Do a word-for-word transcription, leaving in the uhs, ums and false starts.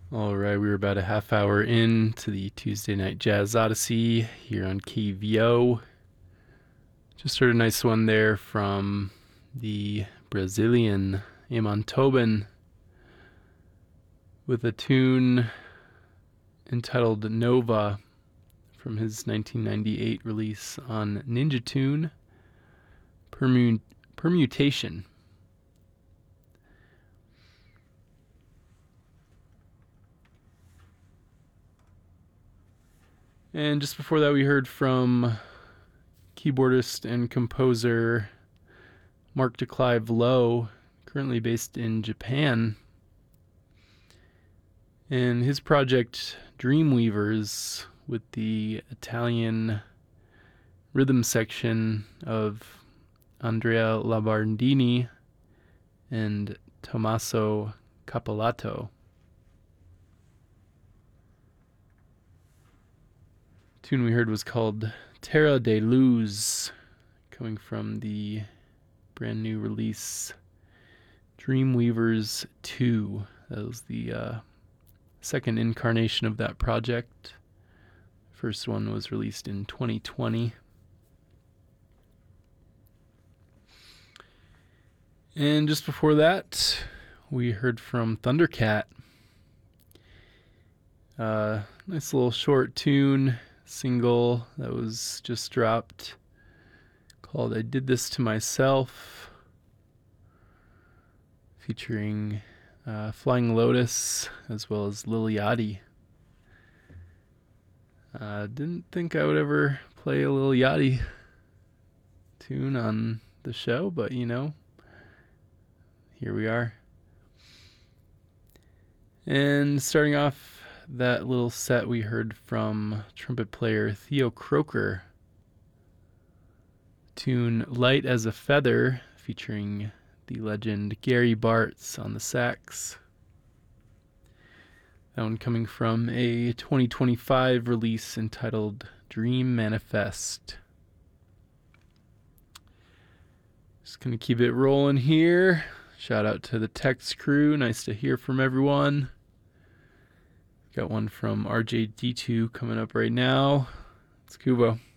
All right, we were about a half hour in to the Tuesday Night Jazz Odyssey here on K V O. Just heard a nice one there from the Brazilian Eamon Tobin with a tune entitled Nova from his nineteen ninety-eight release on Ninja Tune Permu- Permutation. And just before that, we heard from keyboardist and composer Mark DeClive Lowe, currently based in Japan. And his project Dreamweavers, with the Italian rhythm section of Andrea Labardini and Tommaso Capolato. The tune we heard was called Terra de Luz, coming from the brand new release Dreamweavers two. That was the uh, second incarnation of that project. First one was released in twenty twenty. And just before that, we heard from Thundercat. Uh, nice little short tune, single that was just dropped, called I Did This to Myself, featuring uh, Flying Lotus as well as Lil Yachty. Uh, didn't think I would ever play a Lil Yachty tune on the show, but you know, here we are. And starting off that little set, we heard from trumpet player Theo Croker, tune Light as a Feather, featuring the legend Gary Bartz on the sax. That one coming from a twenty twenty-five release entitled Dream Manifest. Just gonna keep it rolling here. Shout out to the text crew. Nice to hear from everyone. Got one from R J D two coming up right now. It's Kubo.